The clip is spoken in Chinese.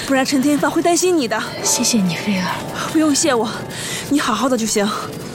不然陈天放会担心你的。 谢谢你，菲儿。 不用谢我，你好好的就行。